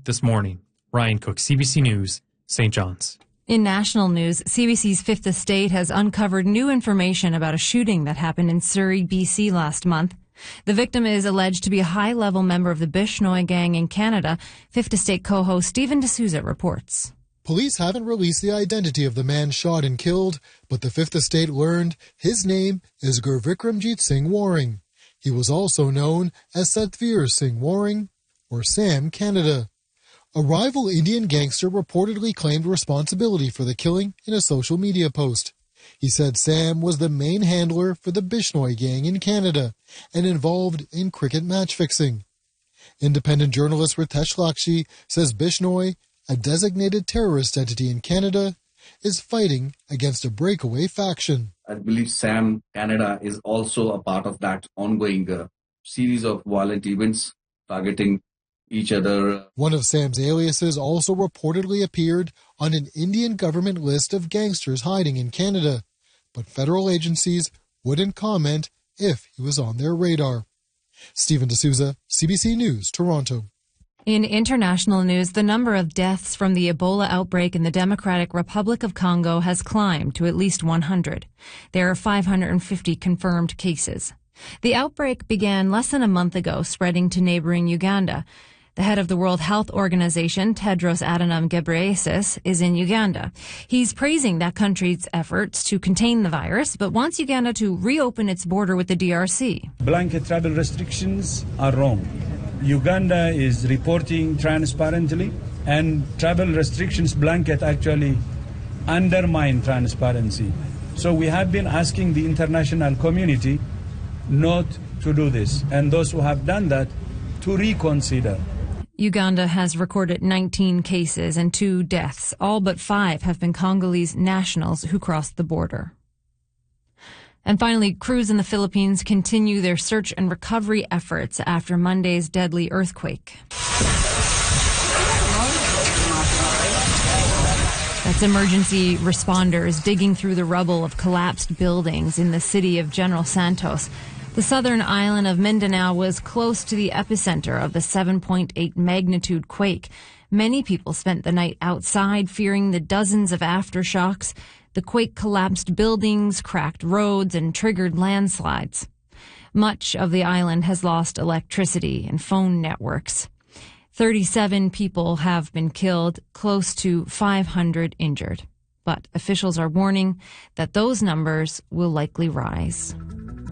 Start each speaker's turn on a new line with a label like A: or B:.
A: this morning. Ryan Cook, CBC News, St. John's.
B: In national news, CBC's Fifth Estate has uncovered new information about a shooting that happened in Surrey, BC last month. The victim is alleged to be a high-level member of the Bishnoi gang in Canada. Fifth Estate co-host Stephen D'Souza reports.
C: Police haven't released the identity of the man shot and killed, but the Fifth Estate learned his name is Gurvikramjit Singh Waring. He was also known as Satvir Singh Waring, or Sam Canada. A rival Indian gangster reportedly claimed responsibility for the killing in a social media post. He said Sam was the main handler for the Bishnoi gang in Canada and involved in cricket match fixing. Independent journalist Ritesh Lakshmi says Bishnoi, a designated terrorist entity in Canada, is fighting against a breakaway faction.
D: I believe Sam Canada is also a part of that ongoing series of violent events targeting each other.
C: One of Sam's aliases also reportedly appeared on an Indian government list of gangsters hiding in Canada, but federal agencies wouldn't comment if he was on their radar. Stephen D'Souza, CBC News, Toronto.
B: In international news, the number of deaths from the Ebola outbreak in the Democratic Republic of Congo has climbed to at least 100. There are 550 confirmed cases. The outbreak began less than a month ago, spreading to neighboring Uganda. The head of the World Health Organization, Tedros Adhanom Ghebreyesus, is in Uganda. He's praising that country's efforts to contain the virus, but wants Uganda to reopen its border with the DRC.
E: Blanket travel restrictions are wrong. Uganda is reporting transparently, and travel restrictions blanket actually undermine transparency. So we have been asking the international community not to do this, and those who have done that to reconsider.
B: Uganda has recorded 19 cases and 2 deaths. All but 5 have been Congolese nationals who crossed the border. And finally, crews in the Philippines continue their search and recovery efforts after Monday's deadly earthquake. That's emergency responders digging through the rubble of collapsed buildings in the city of General Santos. The southern island of Mindanao was close to the epicenter of the 7.8 magnitude quake. Many people spent the night outside, fearing the dozens of aftershocks. The quake collapsed buildings, cracked roads, and triggered landslides. Much of the island has lost electricity and phone networks. 37 people have been killed, close to 500 injured. But officials are warning that those numbers will likely rise.